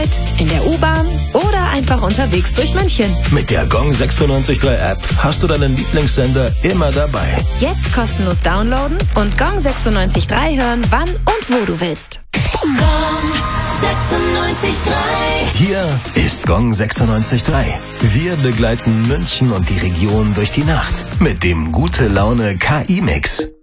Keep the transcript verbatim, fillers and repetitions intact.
Bett, in der U-Bahn oder einfach unterwegs durch München. Mit der Gong sechsundneunzig Komma drei App hast du deinen Lieblingssender immer dabei. Jetzt kostenlos downloaden und Gong sechsundneunzig Komma drei hören, wann und wo du willst. Gong sechsundneunzig Komma drei. Hier ist Gong sechsundneunzig Komma drei. Wir begleiten München und die Region durch die Nacht mit dem Gute Laune K I-Mix.